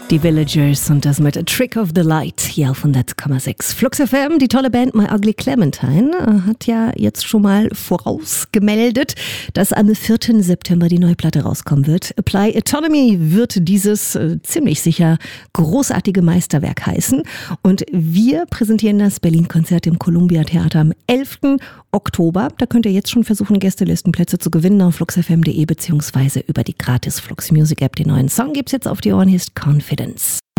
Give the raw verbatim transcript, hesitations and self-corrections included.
Die Villagers und das mit A Trick of the Light hier auf hundert Komma sechs. Flux F M, die tolle Band My Ugly Clementine, hat ja jetzt schon mal vorausgemeldet, dass am vierten September die neue Platte rauskommen wird. Apply Autonomy wird dieses äh, ziemlich sicher großartige Meisterwerk heißen. Und wir präsentieren das Berlin-Konzert im Columbia Theater am elften Oktober. Da könnt ihr jetzt schon versuchen, Gästelistenplätze zu gewinnen auf flux f m punkt de beziehungsweise über die gratis Flux Music App. Den neuen Song gibt's jetzt auf die Ohren, hier ist Confidence.